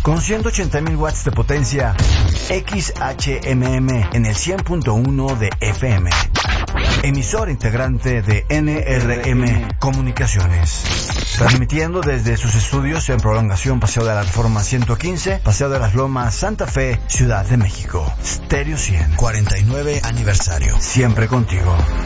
con 180.000 watts de potencia, XHMM en el 100.1 de FM. Emisor integrante de NRM Comunicaciones. Transmitiendo desde sus estudios en Prolongación Paseo de la Reforma 115, Paseo de las Lomas, Santa Fe, Ciudad de México. Stereo 100. 49 aniversario. Siempre contigo.